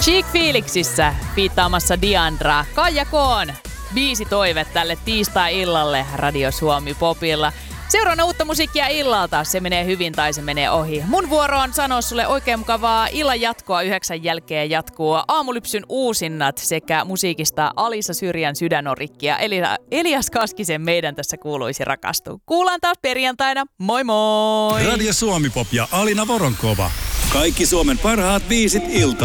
Cheek Felicissä fiittaamassa Diandra. Kaija Koon biisi toive tälle tiistai-illalle Radio Suomi Popilla. Seuraavana uutta musiikkia illalta. Se menee hyvin tai se menee ohi. Mun vuoro on sanoa sulle oikein mukavaa illan jatkoa. 9 jälkeen jatkuu Aamulypsyn uusinnat sekä musiikista Alisa Syrjän Sydänorikki ja Elias Kaskisen Meidän tässä kuuluisi rakastua. Kuullaan taas perjantaina. Moi moi! Radio Suomi Pop ja Alina Voronkova. Kaikki Suomen parhaat biisit ilta.